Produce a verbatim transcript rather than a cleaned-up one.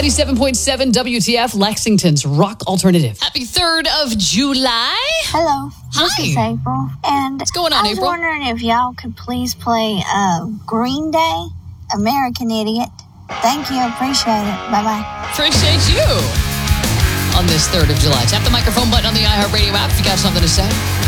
ninety-seven point seven W T F, Lexington's rock alternative. Happy third of July. Hello. This Hi. is April. And What's going on, I was April? wondering if y'all could please play uh, Green Day, American Idiot. Thank you. Appreciate it. Bye-bye. Appreciate you. On this third of July. Tap the microphone button on the iHeartRadio app if you got something to say.